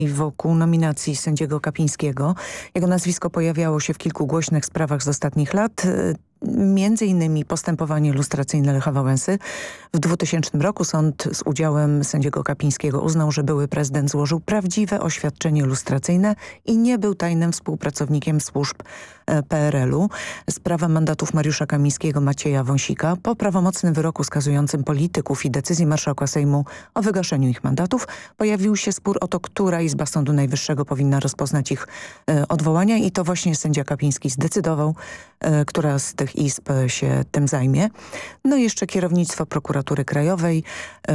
wokół nominacji sędziego Kapińskiego. Jego nazwisko pojawiało się w kilku głośnych sprawach z ostatnich lat. Między innymi postępowanie lustracyjne Lecha Wałęsy. W 2000 roku sąd z udziałem sędziego Kapińskiego uznał, że były prezydent złożył prawdziwe oświadczenie lustracyjne i nie był tajnym współpracownikiem służb PRL-u. Sprawa mandatów Mariusza Kamińskiego, Macieja Wąsika. Po prawomocnym wyroku skazującym polityków i decyzji marszałka Sejmu o wygaszeniu ich mandatów pojawił się spór o to, która izba Sądu Najwyższego powinna rozpoznać ich odwołania i to właśnie sędzia Kapiński zdecydował, która z tych izb się tym zajmie. No i jeszcze kierownictwo Prokuratury Krajowej.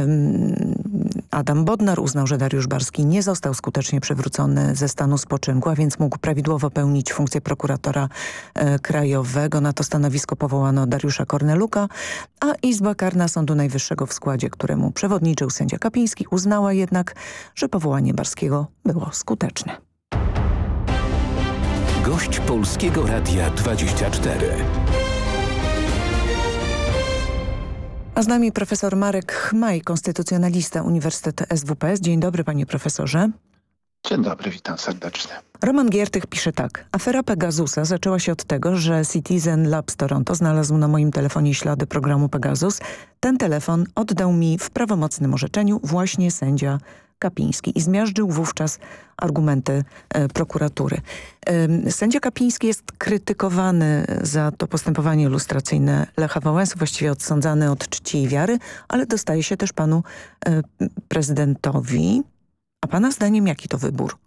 Adam Bodnar uznał, że Dariusz Barski nie został skutecznie przywrócony ze stanu spoczynku, a więc mógł prawidłowo pełnić funkcję prokuratora krajowego. Na to stanowisko powołano Dariusza Korneluka, a Izba Karna Sądu Najwyższego, w składzie któremu przewodniczył sędzia Kapiński, uznała jednak, że powołanie Barskiego było skuteczne. Gość Polskiego Radia 24. A z nami profesor Marek Chmaj, konstytucjonalista Uniwersytetu SWPS. Dzień dobry, panie profesorze. Dzień dobry, witam serdecznie. Roman Giertych pisze tak. Afera Pegasusa zaczęła się od tego, że Citizen Labs Toronto znalazł na moim telefonie ślady programu Pegasus. Ten telefon oddał mi w prawomocnym orzeczeniu właśnie sędzia Kapiński i zmiażdżył wówczas argumenty prokuratury. Sędzia Kapiński jest krytykowany za to postępowanie lustracyjne Lecha Wałęsy, właściwie odsądzany od czci i wiary, ale dostaje się też panu prezydentowi. A pana zdaniem jaki to wybór?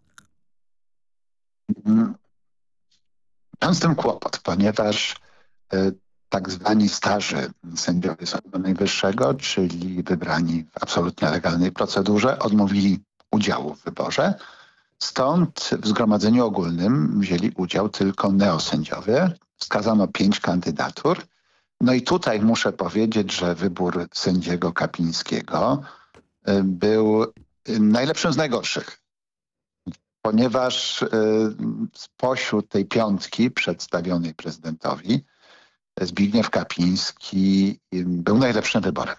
Mam z tym kłopot, ponieważ tak zwani starzy sędziowie Sądu Najwyższego, czyli wybrani w absolutnie legalnej procedurze, odmówili udziału w wyborze. Stąd w zgromadzeniu ogólnym wzięli udział tylko neosędziowie. Wskazano 5 kandydatur. No i tutaj muszę powiedzieć, że wybór sędziego Kapińskiego był najlepszym z najgorszych. Ponieważ spośród tej 5 przedstawionej prezydentowi Zbigniew Kapiński był najlepszym wyborem.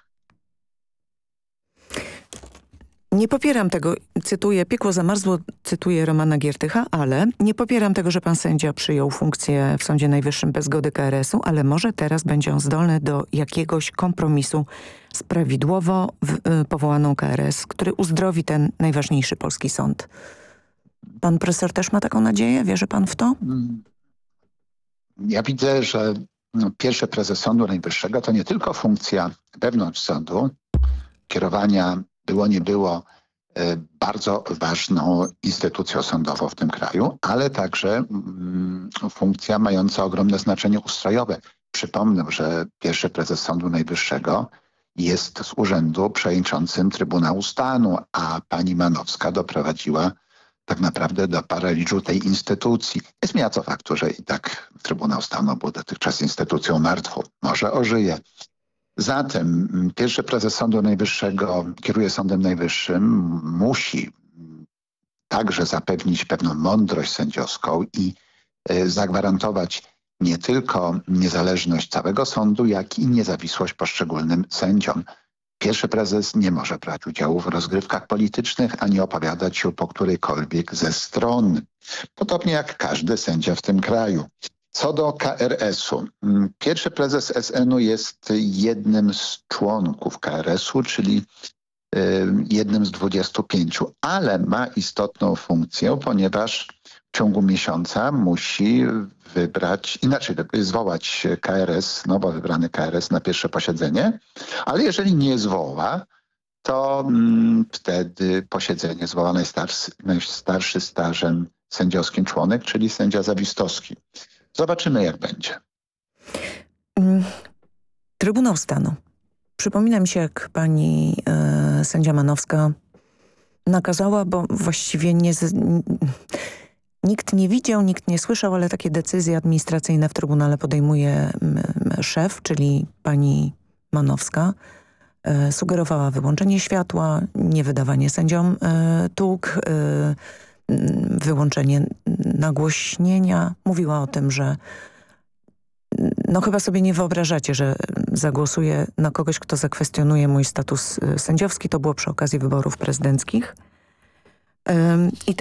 Nie popieram tego, cytuję, piekło zamarzło, cytuję Romana Giertycha, ale nie popieram tego, że pan sędzia przyjął funkcję w Sądzie Najwyższym bez zgody KRS-u, ale może teraz będzie on zdolny do jakiegoś kompromisu z prawidłowo powołaną KRS, który uzdrowi ten najważniejszy polski sąd. Pan profesor też ma taką nadzieję? Wierzy pan w to? Ja widzę, że pierwszy prezes Sądu Najwyższego to nie tylko funkcja wewnątrz sądu, kierowania było nie było bardzo ważną instytucją sądową w tym kraju, ale także funkcja mająca ogromne znaczenie ustrojowe. Przypomnę, że pierwszy prezes Sądu Najwyższego jest z urzędu przewodniczącym Trybunału Stanu, a pani Manowska doprowadziła tak naprawdę do paraliżu tej instytucji. Nie zmienia to faktu, że i tak Trybunał Stanu był dotychczas instytucją martwą. Może ożyje. Zatem pierwszy prezes Sądu Najwyższego kieruje Sądem Najwyższym, musi także zapewnić pewną mądrość sędziowską i zagwarantować nie tylko niezależność całego sądu, jak i niezawisłość poszczególnym sędziom. Pierwszy prezes nie może brać udziału w rozgrywkach politycznych, ani opowiadać się po którejkolwiek ze stron. Podobnie jak każdy sędzia w tym kraju. Co do KRS-u. Pierwszy prezes SN-u jest jednym z członków KRS-u, czyli jednym z 25, ale ma istotną funkcję, ponieważ w ciągu miesiąca musi zwołać KRS, nowo wybrany KRS na pierwsze posiedzenie, ale jeżeli nie zwoła, to wtedy posiedzenie zwoła najstarszy stażem sędziowskim członek, czyli sędzia Zawistowski. Zobaczymy, jak będzie. Trybunał Stanu. Przypomina mi się, jak pani sędzia Manowska nakazała, bo właściwie nikt nie widział, nikt nie słyszał, ale takie decyzje administracyjne w Trybunale podejmuje szef, czyli pani Manowska. Sugerowała wyłączenie światła, niewydawanie sędziom tuk, wyłączenie nagłośnienia. Mówiła o tym, że no chyba sobie nie wyobrażacie, że zagłosuję na kogoś, kto zakwestionuje mój status sędziowski. To było przy okazji wyborów prezydenckich. I